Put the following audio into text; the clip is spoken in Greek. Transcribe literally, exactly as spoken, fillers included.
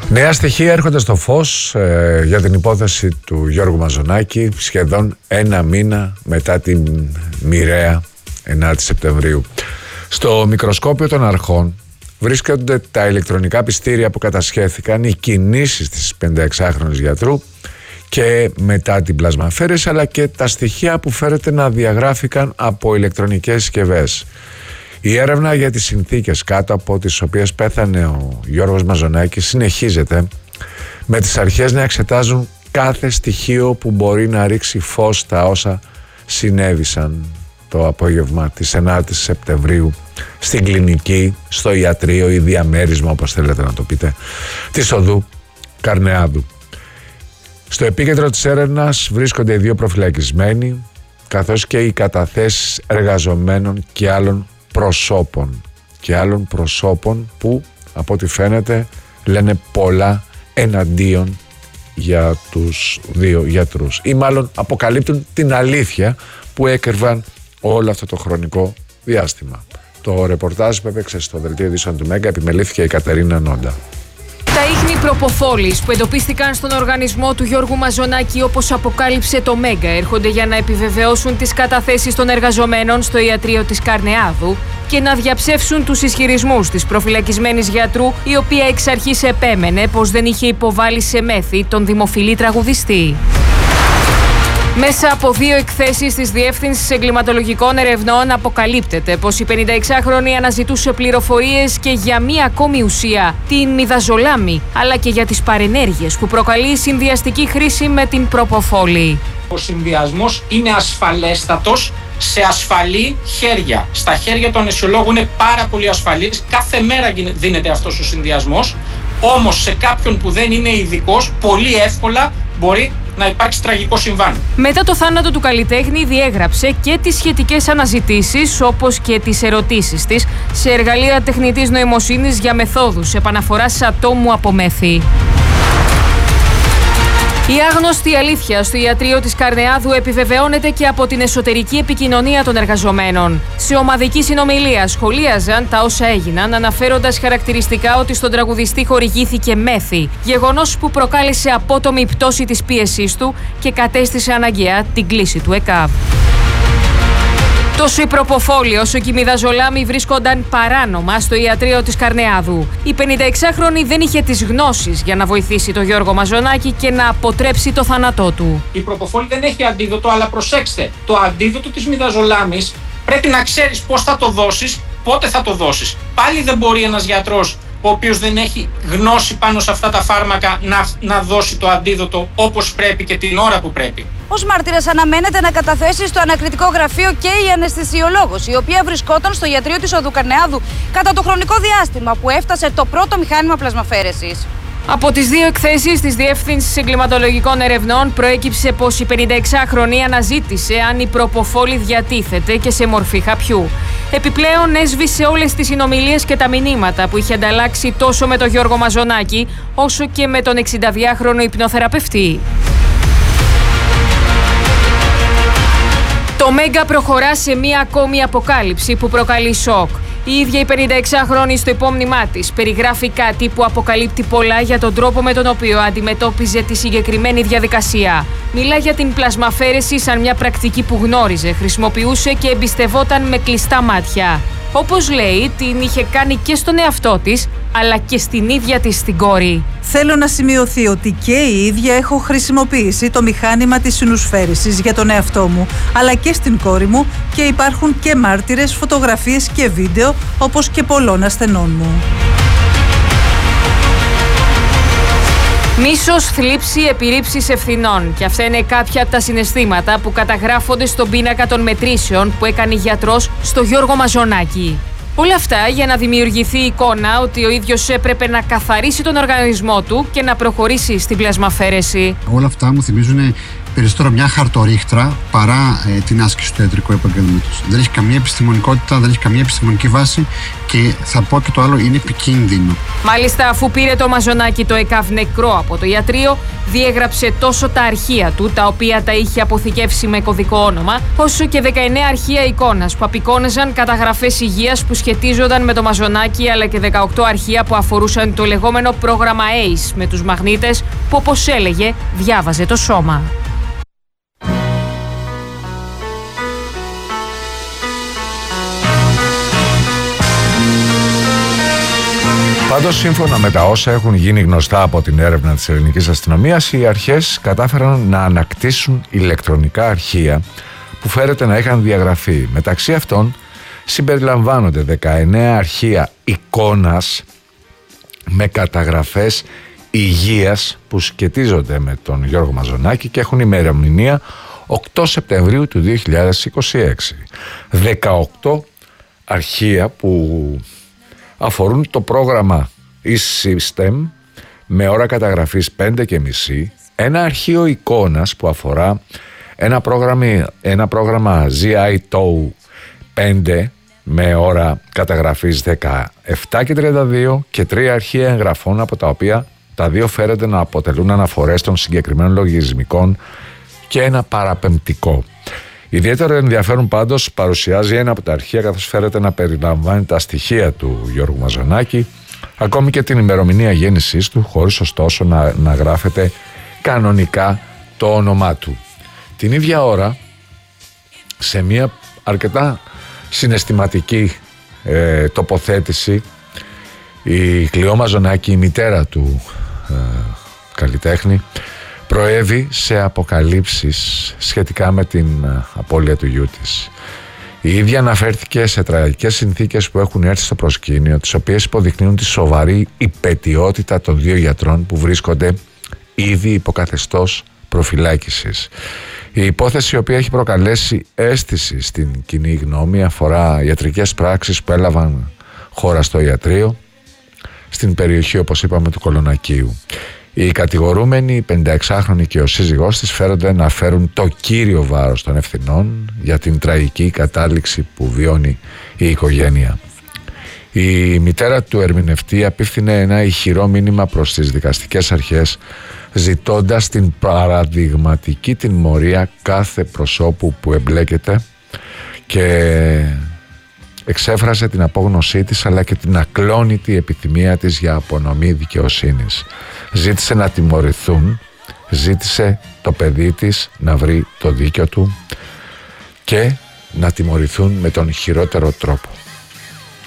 Νέα στοιχεία έρχονται στο φως ε, για την υπόθεση του Γιώργου Μαζονάκη σχεδόν ένα μήνα μετά την μοιραία ενάτη Σεπτεμβρίου. Στο μικροσκόπιο των αρχών βρίσκονται τα ηλεκτρονικά πιστήρια που κατασχέθηκαν, οι κινήσεις της πενηνταεξάχρονης γιατρού και μετά την πλασμαφέρεση, αλλά και τα στοιχεία που φέρεται να διαγράφηκαν από ηλεκτρονικές συσκευές. Η έρευνα για τις συνθήκες κάτω από τις οποίες πέθανε ο Γιώργος Μαζονάκης συνεχίζεται, με τις αρχές να εξετάζουν κάθε στοιχείο που μπορεί να ρίξει φως στα όσα συνέβησαν το απόγευμα της ενάτης Σεπτεμβρίου στην κλινική, στο ιατρείο ή διαμέρισμα, όπως θέλετε να το πείτε, της οδού Καρνεάδου. Στο επίκεντρο της έρευνας βρίσκονται οι δύο προφυλακισμένοι, καθώς και οι καταθέσεις εργαζομένων και άλλων προσώπων και άλλων προσώπων που, από ό,τι φαίνεται, λένε πολλά εναντίον για τους δύο γιατρούς, ή μάλλον αποκαλύπτουν την αλήθεια που έκρυβαν όλο αυτό το χρονικό διάστημα. Το ρεπορτάζ που έπαιξε στο δελτίο ειδήσεων του Μέγκα επιμελήθηκε η Κατερίνα Νόντα. Τα ίχνη προποφόλης που εντοπίστηκαν στον οργανισμό του Γιώργου Μαζονάκη, όπως αποκάλυψε το Μέγκα, έρχονται για να επιβεβαιώσουν τις καταθέσεις των εργαζομένων στο ιατρείο της Καρνεάδου και να διαψεύσουν τους ισχυρισμούς της προφυλακισμένης γιατρού, η οποία εξ αρχής επέμενε πως δεν είχε υποβάλει σε μέθη τον δημοφιλή τραγουδιστή. Μέσα από δύο εκθέσεις της Διεύθυνσης Εγκληματολογικών Ερευνών αποκαλύπτεται πως η πενηνταεξάχρονη αναζητούσε πληροφορίες και για μία ακόμη ουσία, την μιδαζολάμη, αλλά και για τις παρενέργειες που προκαλεί συνδυαστική χρήση με την προποφόλη. Ο συνδυασμός είναι ασφαλέστατος σε ασφαλή χέρια. Στα χέρια του αναισιολόγου είναι πάρα πολύ ασφαλής. Κάθε μέρα δίνεται αυτός ο συνδυασμός. Όμως σε κάποιον που δεν είναι ειδικός, πολύ εύκολα μπορεί να υπάρξει τραγικό συμβάν. Μετά το θάνατο του καλλιτέχνη διέγραψε και τις σχετικές αναζητήσεις, όπως και τις ερωτήσεις της σε εργαλεία τεχνητής νοημοσύνης για μεθόδους επαναφοράς ατόμου από μέθη. Η άγνωστη αλήθεια στο ιατρείο της Καρνεάδου επιβεβαιώνεται και από την εσωτερική επικοινωνία των εργαζομένων. Σε ομαδική συνομιλία σχολίαζαν τα όσα έγιναν, αναφέροντας χαρακτηριστικά ότι στον τραγουδιστή χορηγήθηκε μέθη, γεγονός που προκάλεσε απότομη πτώση της πίεσής του και κατέστησε αναγκαία την κλίση του ΕΚΑΒ. Τόσο η προποφόλη όσο και η μιδαζολάμη βρίσκονταν παράνομα στο ιατρείο της Καρνεάδου. Η πενηνταεξάχρονη δεν είχε τις γνώσεις για να βοηθήσει τον Γιώργο Μαζονάκη και να αποτρέψει το θάνατό του. Η προποφόλη δεν έχει αντίδοτο, αλλά προσέξτε, το αντίδοτο της μιδαζολάμης πρέπει να ξέρεις πώς θα το δώσεις, πότε θα το δώσεις. Πάλι δεν μπορεί ένας γιατρός, ο οποίος δεν έχει γνώση πάνω σε αυτά τα φάρμακα, να, να δώσει το αντίδοτο όπως πρέπει και την ώρα που πρέπει. Ως μάρτυρας αναμένεται να καταθέσει στο ανακριτικό γραφείο και η αναισθησιολόγος, η οποία βρισκόταν στο ιατρείο της οδού Καρνεάδου κατά το χρονικό διάστημα που έφτασε το πρώτο μηχάνημα πλασμαφέρεσης. Από τις δύο εκθέσεις της Διεύθυνσης Εγκληματολογικών Ερευνών προέκυψε πως η πενηνταεξάχρονη αναζήτησε αν η προποφόλη διατίθεται και σε μορφή χαπιού. Επιπλέον έσβησε όλες τις συνομιλίες και τα μηνύματα που είχε ανταλλάξει τόσο με τον Γιώργο Μαζονάκη όσο και με τον εξηνταδυάχρονο υπνοθεραπευτή. Το Μέγκα προχωρά σε μία ακόμη αποκάλυψη που προκαλεί σοκ. Η ίδια η πενηνταεξάχρονη στο υπόμνημά της περιγράφει κάτι που αποκαλύπτει πολλά για τον τρόπο με τον οποίο αντιμετώπιζε τη συγκεκριμένη διαδικασία. Μιλά για την πλασμαφέρεση σαν μια πρακτική που γνώριζε, χρησιμοποιούσε και εμπιστευόταν με κλειστά μάτια. Όπως λέει, την είχε κάνει και στον εαυτό της, αλλά και στην ίδια της την κόρη. Θέλω να σημειωθεί ότι και η ίδια έχω χρησιμοποιήσει το μηχάνημα της συνουσφαίρησης για τον εαυτό μου, αλλά και στην κόρη μου, και υπάρχουν και μάρτυρες, φωτογραφίες και βίντεο, όπως και πολλών ασθενών μου. Μίσος, θλίψη, επιρρήψεις ευθυνών. Και αυτά είναι κάποια από τα συναισθήματα που καταγράφονται στον πίνακα των μετρήσεων που έκανε γιατρός στο Γιώργο Μαζονάκη. Όλα αυτά για να δημιουργηθεί η εικόνα ότι ο ίδιος έπρεπε να καθαρίσει τον οργανισμό του και να προχωρήσει στην πλασμαφέρεση. Όλα αυτά μου θυμίζουν περισσότερο μια χαρτορίχτρα παρά ε, την άσκηση του ιατρικού επαγγέλματος. Δεν έχει καμία επιστημονικότητα, δεν έχει καμία επιστημονική βάση και θα πω και το άλλο, είναι επικίνδυνο. Μάλιστα, αφού πήρε το Μαζονάκι το ΕΚΑΒ νεκρό από το ιατρείο, διέγραψε τόσο τα αρχεία του, τα οποία τα είχε αποθηκεύσει με κωδικό όνομα, όσο και δεκαεννέα αρχεία εικόνας που απεικόνιζαν καταγραφές υγείας που σχετίζονταν με το Μαζονάκι, αλλά και δεκαοκτώ αρχεία που αφορούσαν το λεγόμενο πρόγραμμα έις με τους μαγνήτες, που όπως έλεγε διάβαζε το σώμα. Πάντως, σύμφωνα με τα όσα έχουν γίνει γνωστά από την έρευνα της ελληνικής αστυνομίας, οι αρχές κατάφεραν να ανακτήσουν ηλεκτρονικά αρχεία που φέρεται να είχαν διαγραφεί. Μεταξύ αυτών συμπεριλαμβάνονται δεκαεννέα αρχεία εικόνας με καταγραφές υγείας που σχετίζονται με τον Γιώργο Μαζονάκη και έχουν ημερομηνία οκτώ Σεπτεμβρίου του δύο χιλιάδες είκοσι έξι. δεκαοκτώ αρχεία που αφορούν το πρόγραμμα e-System με ώρα καταγραφής πέντε και μισή, ένα αρχείο εικόνας που αφορά ένα πρόγραμμα, ένα πρόγραμμα ζι άι Tow πέντε με ώρα καταγραφής δεκαεπτά και τριάντα δύο και τρία αρχεία εγγραφών, από τα οποία τα δύο φέρεται να αποτελούν αναφορές των συγκεκριμένων λογισμικών και ένα παραπεμπτικό. Ιδιαίτερο ενδιαφέρον πάντως παρουσιάζει ένα από τα αρχεία, καθώς φέρεται να περιλαμβάνει τα στοιχεία του Γιώργου Μαζονάκη, ακόμη και την ημερομηνία γέννησής του, χωρίς ωστόσο να, να γράφεται κανονικά το όνομά του. Την ίδια ώρα, σε μια αρκετά συναισθηματική ε, τοποθέτηση, η Κλειό Μαζονάκη, η μητέρα του ε, καλλιτέχνη, προέβη σε αποκαλύψεις σχετικά με την απώλεια του γιού της. Η ίδια αναφέρθηκε σε τραγικές συνθήκες που έχουν έρθει στο προσκήνιο, τις οποίες υποδεικνύουν τη σοβαρή υπαιτιότητα των δύο γιατρών που βρίσκονται ήδη υποκαθεστώς προφυλάκησης. Η υπόθεση, η οποία έχει προκαλέσει αίσθηση στην κοινή γνώμη, αφορά ιατρικές πράξεις που έλαβαν χώρα στο ιατρείο στην περιοχή, όπως είπαμε, του Κολονακίου. Οι κατηγορούμενοι, η πενηνταεξάχρονη και ο σύζυγός της, φέρονται να φέρουν το κύριο βάρος των ευθυνών για την τραγική κατάληξη που βιώνει η οικογένεια. Η μητέρα του ερμηνευτή απίφθινε ένα ηχηρό μήνυμα προς τις δικαστικές αρχές, ζητώντας την παραδειγματική τιμωρία κάθε προσώπου που εμπλέκεται, και εξέφρασε την απόγνωσή της αλλά και την ακλόνητη επιθυμία της για απονομή δικαιοσύνης. Ζήτησε να τιμωρηθούν, ζήτησε το παιδί της να βρει το δίκιο του και να τιμωρηθούν με τον χειρότερο τρόπο.